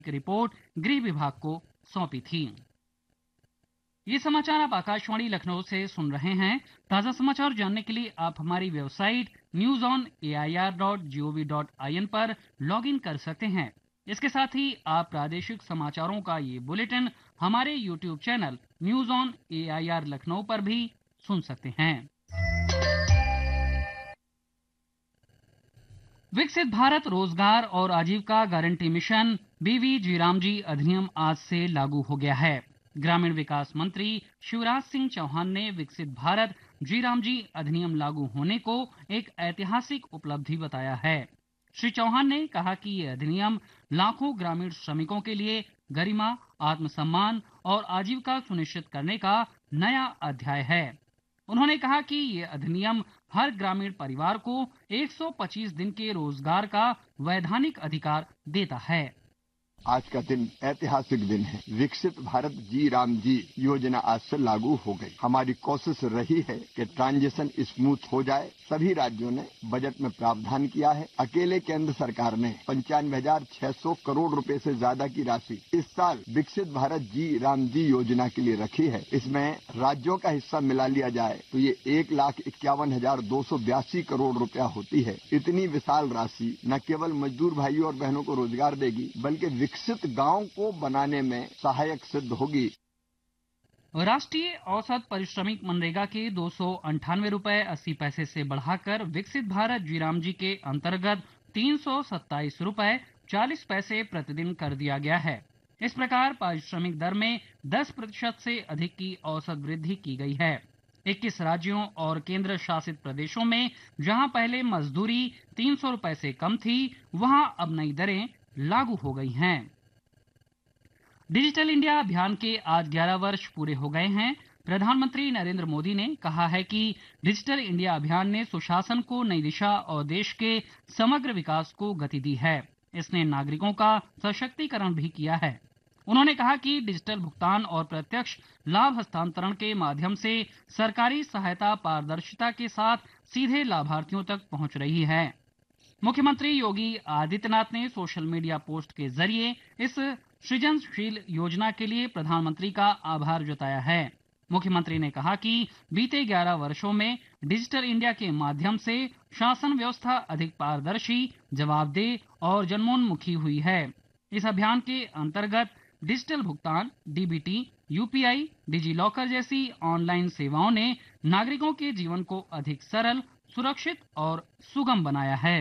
Report गृह विभाग को सौंपी थी। ये समाचार आप आकाशवाणी लखनऊ से सुन रहे हैं। ताजा समाचार जानने के लिए आप हमारी वेबसाइट news.air.gov.in पर लॉगिन कर सकते हैं। इसके साथ ही आप प्रादेशिक समाचारों का ये बुलेटिन हमारे YouTube channel news on AIR Lucknow पर भी सुन सकते हैं। विकसित भारत रोजगार और आजीविका गारंटी मिशन BVG रामजी अधिनियम आज से लागू हो गया है। ग्रामीण विकास मंत्री शिवराज सिंह चौहान ने विकसित भारत जी रामजी अधिनियम लागू होने को एक ऐतिहासिक उपलब्धि बताया है। श्री चौहान ने कहा कि ये अधिनियम लाखों ग्रामीण श्रमिकों के लिए गरिमा, आत्मसम्मान और आजीविका सुनिश्चित करने का नया अध्याय है। उन्होंने कहा कि ये अधिनियम हर ग्रामीण परिवार को 125 दिन के रोजगार का वैधानिक अधिकार देता है। आज का दिन ऐतिहासिक दिन है। विकसित भारत जी राम जी योजना आज से लागू हो गई। हमारी कोशिश रही है कि ट्रांजिशन स्मूथ हो जाए। सभी राज्यों ने बजट में प्रावधान किया है। अकेले केंद्र सरकार ने 95,600 करोड़ रुपए से ज्यादा की राशि इस साल विकसित भारत जी राम जी योजना के लिए रखी है। इसमें राज्यों का हिस्सा मिला लिया जाए तो ये 1,51,282 करोड़ रुपया होती है। इतनी विशाल राशि न केवल मजदूर भाइयों और बहनों को रोजगार देगी बल्कि विकसित गांव को बनाने में सहायक सिद्ध होगी। राष्ट्रीय औसत पारिश्रमिक मनरेगा के 298 रुपए 80 पैसे से बढ़ाकर विकसित भारत जी राम जी के अंतर्गत 327 रुपए 40 पैसे प्रतिदिन कर दिया गया है। इस प्रकार पारिश्रमिक दर में 10% से अधिक की औसत वृद्धि की गई है। 21 राज्यों और केंद्र शासित प्रदेशों में जहां पहले मजदूरी 300 रुपए से कम थी, वहां अब नई दरें लागू हो गई हैं। डिजिटल इंडिया अभियान के आज 11 वर्ष पूरे हो गए हैं। प्रधानमंत्री नरेंद्र मोदी ने कहा है कि डिजिटल इंडिया अभियान ने सुशासन को नई दिशा और देश के समग्र विकास को गति दी है। इसने नागरिकों का सशक्तिकरण भी किया है। उन्होंने कहा कि डिजिटल भुगतान और प्रत्यक्ष लाभ हस्तांतरण के माध्यम से सरकारी सहायता पारदर्शिता के साथ सीधे लाभार्थियों तक पहुंच रही है। मुख्यमंत्री योगी आदित्यनाथ ने सोशल मीडिया पोस्ट के जरिए इस सृजनशील योजना के लिए प्रधानमंत्री का आभार जताया है। मुख्यमंत्री ने कहा कि बीते 11 वर्षों में डिजिटल इंडिया के माध्यम से शासन व्यवस्था अधिक पारदर्शी, जवाबदेह और जनोन्मुखी हुई है। इस अभियान के अंतर्गत डिजिटल भुगतान, DBT, UPI, डिजी लॉकर जैसी ऑनलाइन सेवाओं ने नागरिकों के जीवन को अधिक सरल, सुरक्षित और सुगम बनाया है।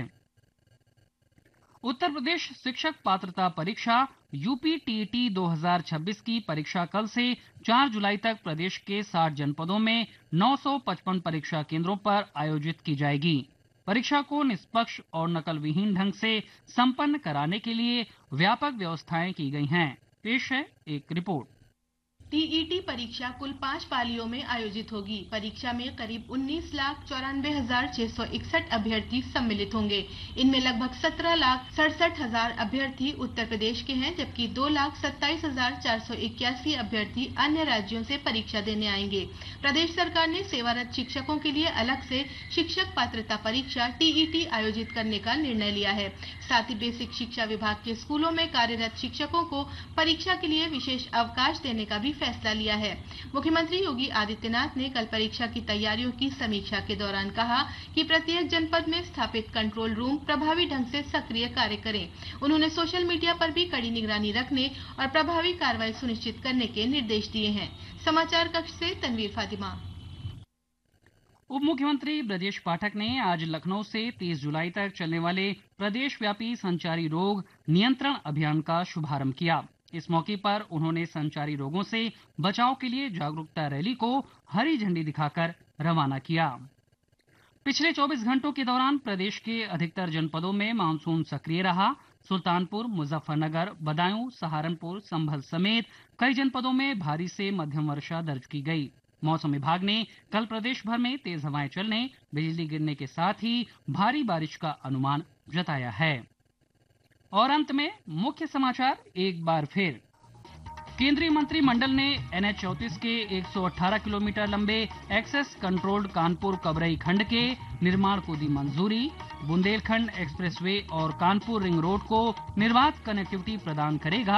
उत्तर प्रदेश शिक्षक पात्रता परीक्षा UPTET 2026 की परीक्षा कल से 4 जुलाई तक प्रदेश के 60 जनपदों में 955 परीक्षा केंद्रों पर आयोजित की जाएगी। परीक्षा को निष्पक्ष और नकल विहीन ढंग से संपन्न कराने के लिए व्यापक व्यवस्थाएं की गई हैं। पेश है एक रिपोर्ट। TET परीक्षा कुल 5 पालियों में आयोजित होगी। परीक्षा में करीब 19,94,661 अभ्यर्थी सम्मिलित होंगे। इनमें लगभग 17,67,000 अभ्यर्थी उत्तर प्रदेश के हैं, जबकि 2,27,481 अभ्यर्थी अन्य राज्यों से परीक्षा देने आएंगे। प्रदेश सरकार ने सेवारत शिक्षकों के लिए अलग से शिक्षक पात्रता परीक्षा TET आयोजित करने का निर्णय लिया है। साथ ही बेसिक शिक्षा विभाग के स्कूलों में कार्यरत शिक्षकों को परीक्षा के लिए विशेष अवकाश देने का भी फैसला लिया है। मुख्यमंत्री योगी आदित्यनाथ ने कल परीक्षा की तैयारियों की समीक्षा के दौरान कहा कि प्रत्येक जनपद में स्थापित कंट्रोल रूम प्रभावी ढंग से सक्रिय कार्य करें। उन्होंने सोशल मीडिया पर भी कड़ी निगरानी रखने और प्रभावी कार्रवाई सुनिश्चित करने के निर्देश दिए हैं। समाचार कक्ष से तनवीर फातिमा। उप मुख्यमंत्री ब्रजेश पाठक ने आज लखनऊ से 30 जुलाई तक चलने वाले प्रदेश व्यापी संचारी रोग नियंत्रण अभियान का शुभारंभ किया। इस मौके पर उन्होंने संचारी रोगों से बचाव के लिए जागरूकता रैली को हरी झंडी दिखाकर रवाना किया। पिछले 24 घंटों के दौरान प्रदेश के अधिकतर जनपदों में मानसून सक्रिय रहा। सुल्तानपुर, मुजफ्फरनगर, बदायूं, सहारनपुर, संभल समेत कई जनपदों में भारी से मध्यम वर्षा दर्ज की गई। मौसम विभाग ने कल प्रदेश भर में तेज हवाएं चलने, बिजली गिरने के साथ ही भारी बारिश का अनुमान जताया है। और अंत में मुख्य समाचार एक बार फिर। केंद्रीय मंत्रिमंडल ने NH-34 के 118 किलोमीटर लंबे एक्सेस कंट्रोल्ड कानपुर कबरई खंड के निर्माण को दी मंजूरी। बुंदेलखंड एक्सप्रेसवे और कानपुर रिंग रोड को निर्बाध कनेक्टिविटी प्रदान करेगा।